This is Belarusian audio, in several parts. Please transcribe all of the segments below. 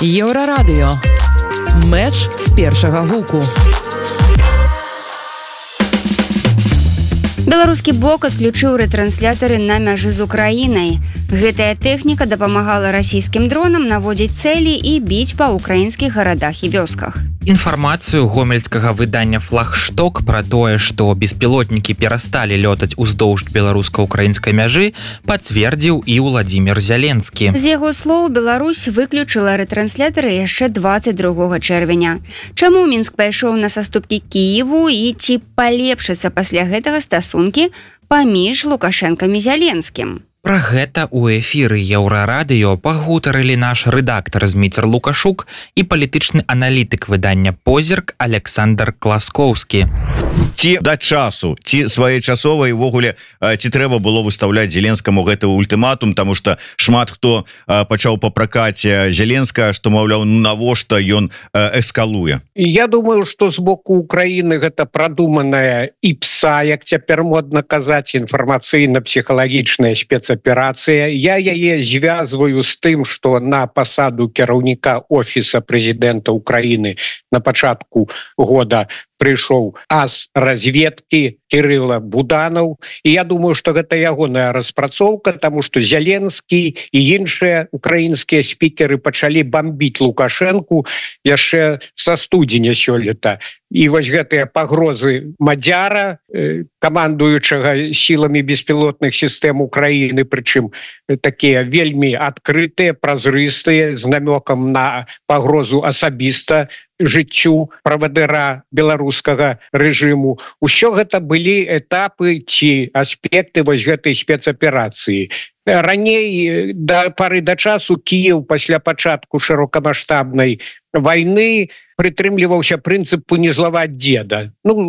Еўрарадыё. Мэч з першага гуку. Беларускі бок адключыў рэтрансляторы на мяжы з Украінай. Гэтая тэхніка дапамагала расійскім дронам наводзіць цэлі і біць па ўкраінскіх гарадах і вёсках. Інфармацыю гомельскага выдання «Флагшток» пра тое, што беспілотнікі перасталі лётаць уздоўж беларуска-украінскай мяжы, пацвердзіў і Владзімір Зяленскі. З яго слоў, Беларусь выключыла рэтрансляторы яшчэ 22 чэрвеня. Чаму Мінск пайшоў на саступкі Кіеву і ці палепшыцца пасля гэтага стасункі паміж Лукашэнкам і Зяленскім? Пра гэта ў эфіры Еўрарадыё пагутарылі наш рэдактар Зміцер Лукашук і палітычны аналітык выдання «Позірк» Александр Класкоўскі. Ці да часу, ці своечасова і ўвогуле ці трэба было выстаўляць Зеленскаму гэты ультыматум, таму што шмат хто пачаў папракаць Зеленскага, што, маўляў, навошта ён эскалуе. Я думаю, што з боку Украіны гэта прадуманая ІПСА, як цяпер модна казаць, інфармацыйна-псіхалагічная спецаперацыя. Я яе звязваю з тым, што на пасаду кіраўніка офіса прэзідэнта Украіны на пачатку года прыйшоў ас разведкі Кірыла Буданаў, і я думаю, што гэта ягоная распрацоўка, таму што Зяленскі і іншыя украінскія спікеры пачалі бамбіць Лукашэнку яшчэ са студзеня сёлета. І вось гэтыя пагрозы Мадзяра, камандуючага сіламі беспілотных сістэм Украіны, прычым такія вельмі адкрытыя, празрыстыя, з намёкам на пагрозу асабіста жыццю правадыра беларускага рэжыму. Усё гэта былі этапы ці аспекты вось гэтай спецаперацыі. Раней, да пары да часу, Кіеў пасля пачатку шырокамаштабнай вайны прытрымліваўся прынцыпу не злаваць дзеда.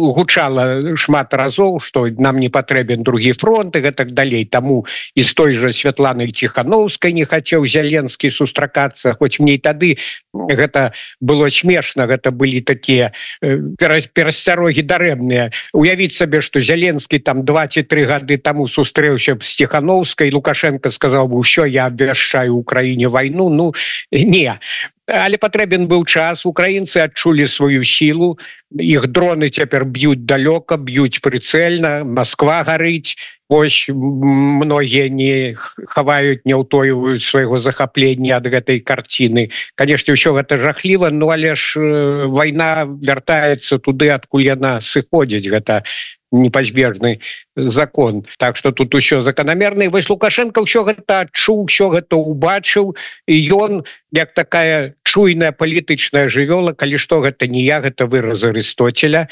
Гучала шмат разоў, што нам не патрэбен другі фронт і гэтак далей. Таму і з той жа Святланай Ціханаўскай не хацеў Зяленскі сустракацца, хоць мне і тады гэта было смешна, гэта былі такія перасцярогі дарэмныя. Уявіць сабе, што Зяленскі там 2 ці 3 гады таму сустрэўся з Ціханаўскай, Лукашенко сказаў бы: «Усё, я абвяшчаю Украіне вайну». Не. Але патрэбен быў час, украінцы адчулі сваю сілу, іх дроны цяпер б'юць далёка, б'юць прыцэльна, Масква гарыць. Вось многія не хаваюць, не ўтойваюць свайго захаплення ад гэтай карціны. Канешне, ўсё гэта жахліва, але ж вайна вяртаецца туды, адкуль яна сыходзіць. Гэта непазбежны закон. Так што тут усё заканамерна. І вось Лукашенко ўсё гэта адчуў, усё гэта ўбачыў, і ён, як такая чуйная палітычная жывёла, калі што, гэта не я, гэта выраз Арыстоцеля,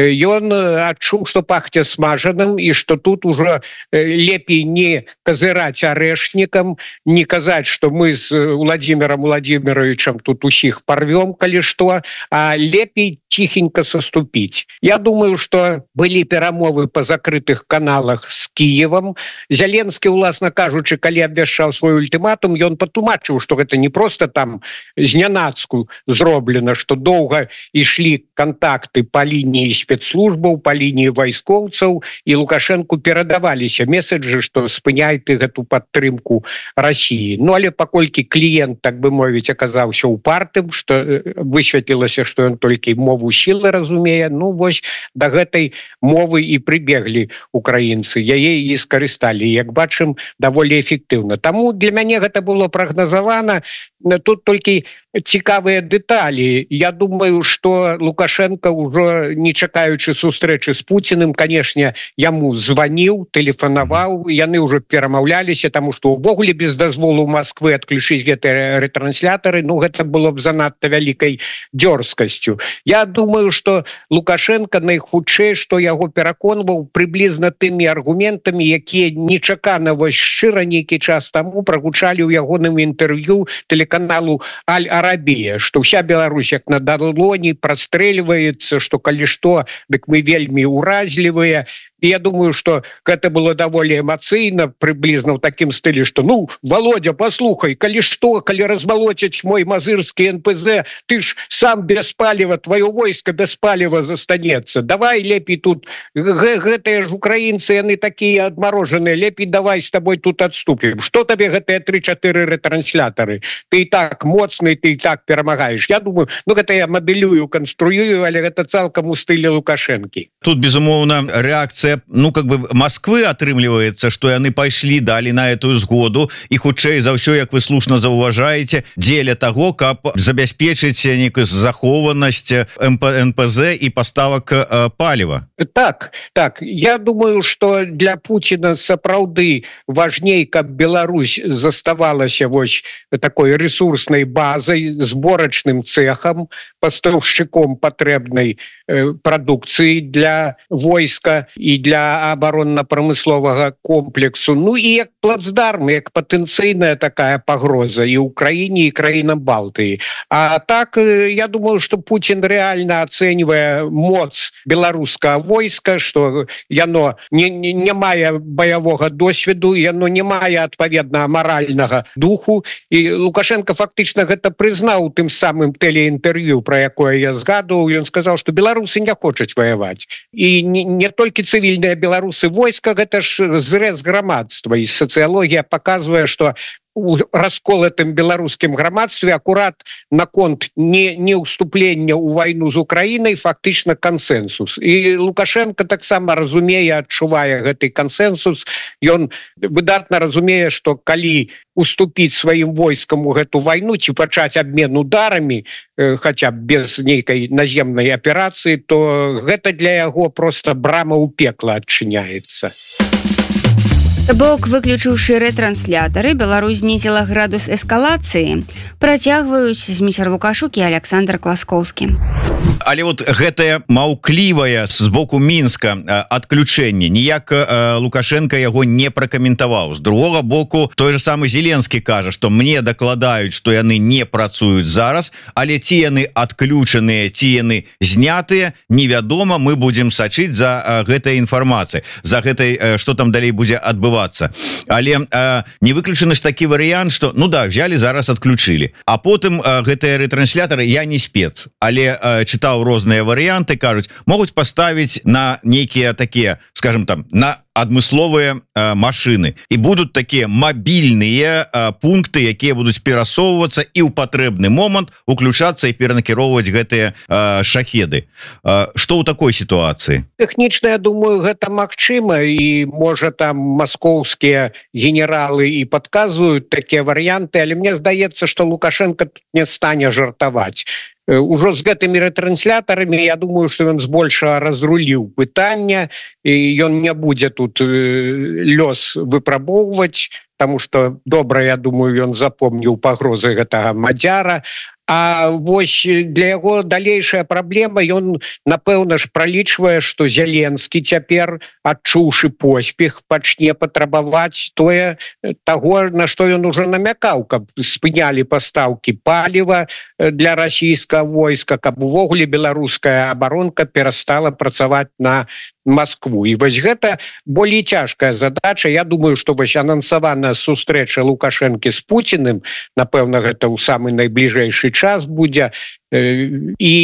ён адчуў, што пахне смажаным, і што тут ужо лепей не казыраць арэшнікам, не казаць, што мы з Владзімірам Владзіміровичам тут усіх парвём, калі што, а лепей ціхенька саступіць. Я думаю, што былі перамовы па закрытых каналах з Кіевам. Зяленскі, уласна кажучы, калі абвяшчаў свой ультыматум, ён патлумачыў, што гэта не проста там знянацку зроблена, што доўга ішлі кантакты па лініі спецслужбаў, па лініі вайскоўцаў, і Лукашэнку перадаваліся месаджы, што спыняй ты гэту падтрымку Расіі. Але паколькі кліент, так бы мовіць, аказаўся упартым, што высветлілася, што ён толькі мову сілы разумее, вось да гэтай мовы і прыбеглі украінцы, яе і скарысталі, як бачым, даволі эфектыўна. Таму для мяне гэта было прагназавана. Тут толькі цікавыя дэталі. Я думаю, што Лукашенко, ўжо не чакаючы сустрэчы з Пуціным, канешне, яму званіў, тэлефанаваў, яны ўжо перамаўляліся, таму што ўвогуле без дазволу Масквы адключыць гэтыя рэтрансляторы, гэта было б занадта вялікай дзёрзкасцю. Я думаю, што Лукашенко найхутчэй, што яго пераконваў прыблізна тымі аргументамі, якія нечакана вось шчыра нейкі час таму прагучалі ў ягоным інтэрв'ю тэлеканалу Аль-Арабія, што ўся Беларусь як на далоні прастрэльваецца, што калі што, дык мы вельмі ўразлівыя. я думаю, что гэта было даволі эмацыйна, прыблізна ў такім стылі, что ну, Володя, послухай, калі што, калі развалоцяць мой мазырскі НПЗ, ты ж сам без паліва, твоё войска без паліва застанецца. Давай лепей тут, гэтыя ж украінцы, яны такія адмарожаныя, лепей давай с тобой тут отступим. Что табе гэтыя 3-4 ретранслятары? Ты и так моцны, ты и так перамагаешь. Я думаю, ну гэта я мадэлюю, канструюю, але гэта цалкам у стылі Лукашэнкі. Тут, безумоўна, реакция, ну, как бы Москвы атрымліваецца, что яны пайшлі, далі на эту згоду, і хутчэй за ўсё, як вы слушна заўважаеце, дзеля того, каб забяспечыць некую захованасць НПЗ і поставак паліва. Так, я думаю, что для Путина сапраўды важней, каб Беларусь заставалася вось такой ресурснай базой, зборачным цехам, пастаўшчыком патрэбнай прадукцыі для войска і для абаронна-прамысловага комплексу. Ну і як плацдарм, як патэнцыйная такая пагроза і ўкраіне, і краінам Балтыі. А так, я думаю, что Путин реально оценивая моц беларускага войска, что яно не мае баявога досведу, яно не мае адпаведна маральнага духу, і Лукашенко фактычна гэта прызнаў тым самым тэлеінтэрв'ю, про якое я згадываў. Ён сказаў, что беларусы не хочуць ваяваць. І не толькі цывільныя беларусы, войска гэта ж зрэз грамадства, і сацыялогія показывае, что у расколатым беларускім грамадстве акурат наконт не ўступлення ў вайну з Украінай фактычна кансенсус. І Лукашенко таксама разумее, адчувае гэты кансенсус. Ён выдатна разумее, што калі уступіць сваім войскам у гэту вайну ці пачаць абмен ударамі, хаця б без нейкай наземнай аперацыі, то гэта для яго просто брама ў пекла адчыняецца. Бок, выключыўшы ретранслятары, Беларусь знізіла градус эскалацыі. Працягваюць зміцер Лукашук і Александр Класкоўскі. Але вот гэтае маўклівае з боку Мінска адключэнне, ніяк Лукашенко яго не пракаментаваў. З другога боку, той же самы Зеленскі кажа, што мне дакладаюць, што яны не працуюць зараз, але ці яны адключаныя, ці яны знятыя, невядома, мы будзем сачыць за гэтай інфармацыяй, за гэтай, што там далей будзе адбывацца. Але не выключаны ж такі варыянт, што, ну да, взяли, зараз адключылі. А потым гэтыя ретранслятары, я не спец, але чытаў розныя варыянты, кажуць, могуць паставіць на нейкія такія, скажем там, на адмысловыя машины, і будуць такія мабільныя пункты, якія будуць перасоўвацца і ў патрэбны момант уключацца і перанакіроўваць гэтыя шахеды. Што ў такой сітуацыі? Тэхнічна, я думаю, гэта магчыма, і можа там маскоўскія генералы і падказваюць такія варыянты, але мне здаецца, што Лукашенко тут не стане жартаваць. Ужо з гэтымі ретранслятарамі, я думаю, што ён збольшага разруліў пытання, і ён не будзе тут лёс выпрабоўваць, таму што добра, я думаю, ён запомніў пагрозы гэтага мадзяра. А вось для яго далейшая праблема, ён, напэўна ж, пралічвае, што Зеленскі цяпер, адчуўшы поспех, пачне патрабаваць таго, на што ён ужо намякаў, каб спынялі пастаўкі паліва для расійскага войска, каб увогуле беларуская абаронка перастала працаваць на Москву. І вось гэта болей цяжкая задача. Я думаю, што вось анансаваная сустрэча Лукашэнкі з Пуціным, напэўна, гэта ў самы найбліжэйшы час будзе, і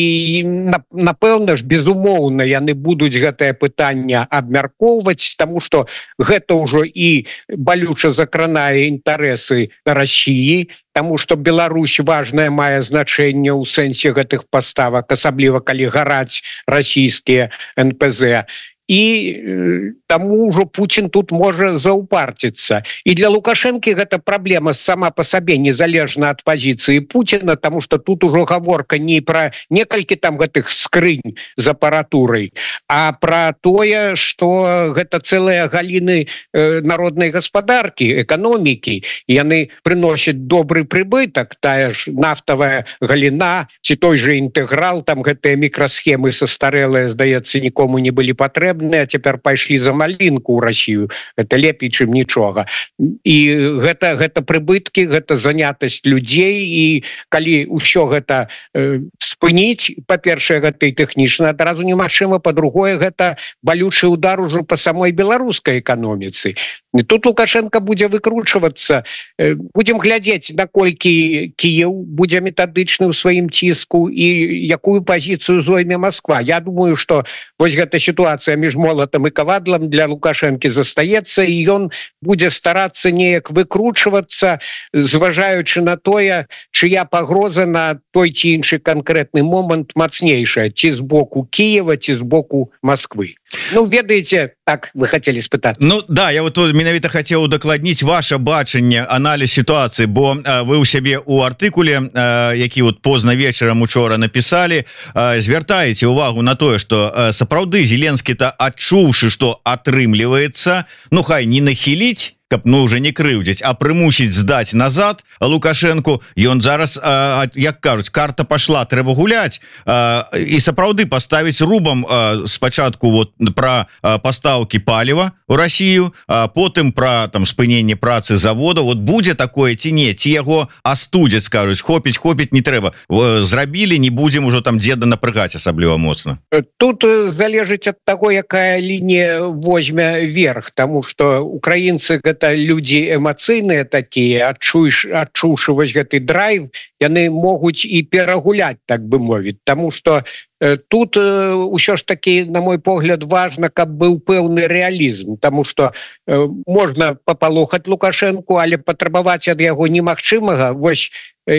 напэўна ж, безумоўна, яны будуць гэтае пытанне абмяркоўваць, таму што гэта ўжо і балюча закранае інтарэсы Расіі, таму што Беларусь важнае мае значэнне ў сэнсе гэтых паставак, асабліва калі гараць расійскія НПЗ. І таму ўжо Путін тут можа заўпарціцца. І для Лукашэнкі гэта праблема сама па сабе, незалежна ад пазіцыі Пуціна, таму што тут ужо гаворка не пра некалькі там гэтых скрынь з апаратурай, а пра тое, што гэта цэлыя галіны народнай гаспадаркі, эканомікі. Яны прыносяць добры прыбытак, тая ж нафтавая галіна, ці той же інтэграл, там гэтыя мікрасхемы састарэлыя, здаецца, нікому не былі патрэбны. патрэбныя, цяпер пайшлі за малінку ў Расію. Гэта лепей, чым нічога. І гэта прыбыткі, гэта занятасць людзей, і калі ўсё гэта спыніць, па-першае, гэта і тэхнічна адразу немагчыма, па-другое, гэта балючы удар ужо па самой беларускай эканоміцы. І тут Лукашенко будзе выкручвацца. Будзем глядзець, наколькі Кіеў будзе метадычны ў сваім ціску і якую пазіцыю зойме Москва. Я думаю, што вось гэта сітуацыя між молатам і кавадлам для Лукашэнкі застаецца, і ён будзе старацца неяк выкручвацца, зважаючы на тое, чыя пагроза на той ці іншы канкрэтны момант мацнейшая, ці з боку Кіева, ці з боку Москвы. Ну, ведаеце, так вы хотели спытаць. Ну да, я вот менавіта хацеў удакладніць ваше бачанне, аналіз сітуацыі, бо вы ў сябе ў артыкуле, які вот позна вечарам учора напісалі, звяртаеце увагу на тое, што сапраўды Зеленскі-то адчуўшы, што атрымліваецца, ну хай не нахіліць, каб уже не крыўдзіць, а прымусіць здаць назад Лукашенку, ён зараз, як кажуць, карта пашла, трэба гуляць, і сапраўды паставіць рубам спачатку вот пра пастаўкі паліва ў Расію, потым пра там спыненне працы завода. Вот будзе такое ці не, ці яго астудзяць, скажуць, хопіць, не трэба, зрабілі, не будзем ужо там дзеда напрыгаць асабліва моцна. Тут залежыць ад таго, якая лінія возьме верх, таму што украінцы гэта людзі эмацыйныя такія, адчуўшы вось гэты драйв, яны могуць і перагуляць, так бы мовіць, таму што тут ўсё ж таки, на мой погляд, важна, каб быў пэўны рэалізм, таму што можна папалохаць Лукашенку, але патрабаваць ад яго немагчымага. Вось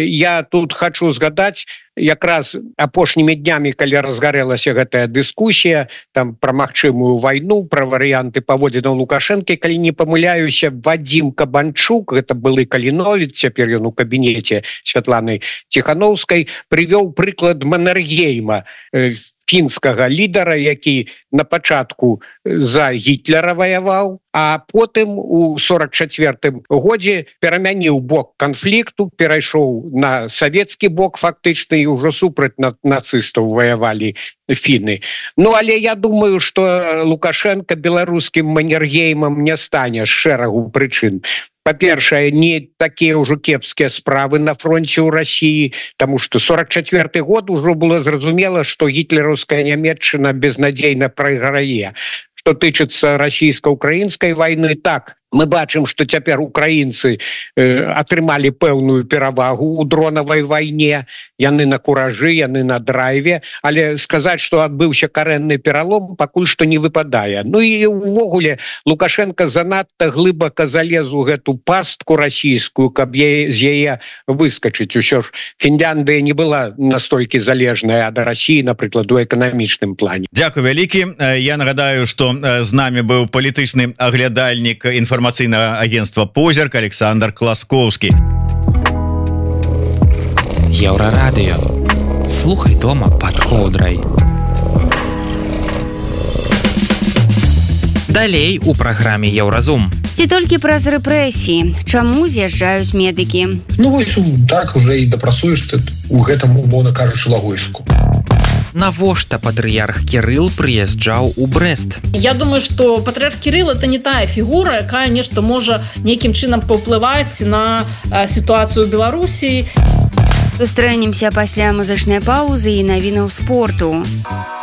я тут хочу згадаць, якраз апошнімі днямі, калі разгарэлася гэтая дыскусія там пра магчымую вайну, пра варыянты паводзінаў Лукашэнкі, калі не памыляюся, Вадзім Кабанчук, гэта былы Каліновіц, цяпер ён у кабінеце Святланы Ціхановскай, прывёў прыклад Маннергейма, фінскага лідара, які на пачатку за Гітлера ваяваў, а потым у 44-м годзе перамяніў бок канфлікту, перайшоў на савецкі бок фактычна, і ўжо супраць нацыстаў ваявалі фіны. Ну, але я думаю, што Лукашенко беларускім Маннергеймам не стане з шэрагу прычын. Па-першае, не такія ўжо кепскія справы на фронце ў Расіі, таму што 44-й год ужо было зразумела, што гітлераўская Нямецчына безнадзейна прайграе. Што тычыцца расійска-украінскай вайны, так, мы бачым, што цяпер украінцы атрымалі пэўную перавагу ў дронавай вайне, яны на куражы, яны на драйве, але сказаць, што адбыўся карэнны пералом, пакуль што не выпадае. Ну і ўвогуле Лукашенко занадта глыбака залез у гэту пастку расійскую, каб з яе выскачыць. Усё ж Фінляндыя не была настолькі залежная ад Расіі, напрыклад, у эканамічным плане. Дзякуй вялікі. Я нагадаю, што з намі быў палітычны аглядальнік інфармацыйнага агентства «Позірк» Александр Класкоўскі. Еўрарадыё. Слухай дома пад коўдрай. Далей у праграме «Еўразум». Ці толькі праз рэпрэсіі? Чаму з'язджаюць медыкі? Ну вось так уже і дапрацуеш ты у гэтым, умоўна кажучы, лагойску. Навошта патрыярх Кірыл прыязджаў у Брэст? Я думаю, што патрыярх Кірыл это не тая фігура, якая нешта можа нейкім чынам паўплываць на сітуацыю ў Беларусі. Сустрэнемся пасля музычнай паўзы і навінаў спорту.